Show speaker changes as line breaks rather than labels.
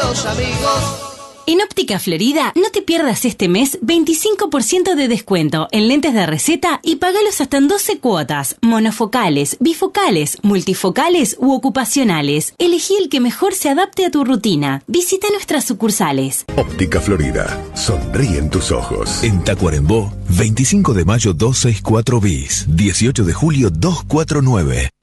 los amigos.
En Óptica Florida, no te pierdas este mes 25% de descuento en lentes de receta y pagalos hasta en 12 cuotas, monofocales, bifocales, multifocales u ocupacionales. Elegí el que mejor se adapte a tu rutina. Visita nuestras sucursales.
Óptica Florida, sonríen tus ojos.
En Tacuarembó, 25 de mayo 264 bis, 18 de julio 249.